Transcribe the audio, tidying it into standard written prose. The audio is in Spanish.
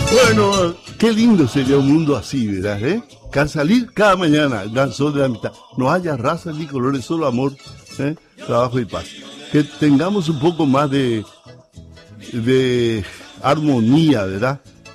Bueno, qué lindo sería un mundo así, ¿verdad? Salir cada mañana, gran sol de la mitad. No haya razas ni colores, solo amor, trabajo y paz. Que tengamos un poco más de armonía, ¿verdad?